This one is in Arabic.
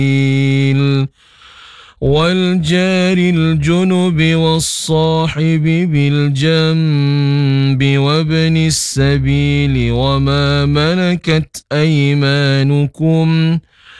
والجار الجنب والصاحب بالجنب وابن السبيل وما ملكت أيمانكم